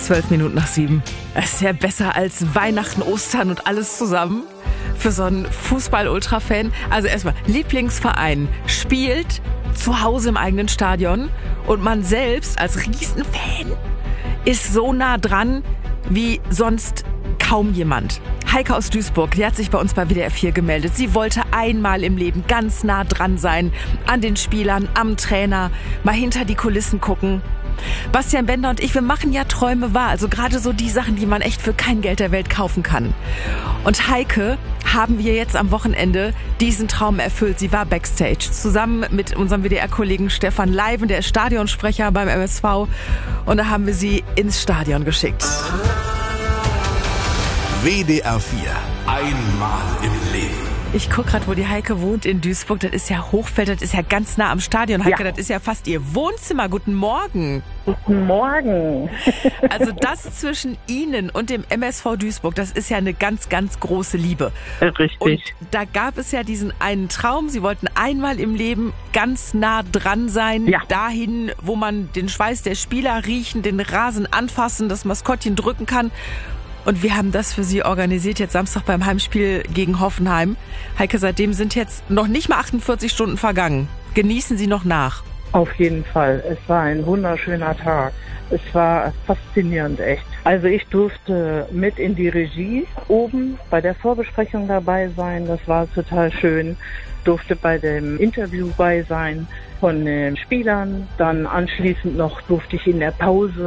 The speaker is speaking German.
7:12. Es ist ja besser als Weihnachten, Ostern und alles zusammen für so einen Fußball-Ultra-Fan. Also erstmal, Lieblingsverein spielt zu Hause im eigenen Stadion und man selbst als Riesenfan ist so nah dran wie sonst kaum jemand. Heike aus Duisburg, die hat sich bei uns bei WDR 4 gemeldet. Sie wollte einmal im Leben ganz nah dran sein, an den Spielern, am Trainer, mal hinter die Kulissen gucken. Bastian Bender und ich, wir machen ja Träume wahr. Also gerade so die Sachen, die man echt für kein Geld der Welt kaufen kann. Und Heike haben wir jetzt am Wochenende diesen Traum erfüllt. Sie war Backstage zusammen mit unserem WDR-Kollegen Stefan Leiven, der ist Stadionsprecher beim MSV. Und da haben wir sie ins Stadion geschickt. WDR 4. Einmal im Leben. Ich gucke gerade, wo die Heike wohnt in Duisburg. Das ist ja Hochfeld, das ist ja ganz nah am Stadion. Heike, ja. Das ist ja fast ihr Wohnzimmer. Guten Morgen. Guten Morgen. Also das zwischen Ihnen und dem MSV Duisburg, das ist ja eine ganz, ganz große Liebe. Richtig. Und da gab es ja diesen einen Traum. Sie wollten einmal im Leben ganz nah dran sein. Ja. Dahin, wo man den Schweiß der Spieler riechen, den Rasen anfassen, das Maskottchen drücken kann. Und wir haben das für Sie organisiert, jetzt Samstag beim Heimspiel gegen Hoffenheim. Heike, seitdem sind jetzt noch nicht mal 48 Stunden vergangen. Genießen Sie noch nach. Auf jeden Fall. Es war ein wunderschöner Tag. Es war faszinierend, echt. Also ich durfte mit in die Regie oben bei der Vorbesprechung dabei sein. Das war total schön. Durfte bei dem Interview bei sein von den Spielern. Dann anschließend noch durfte ich in der Pause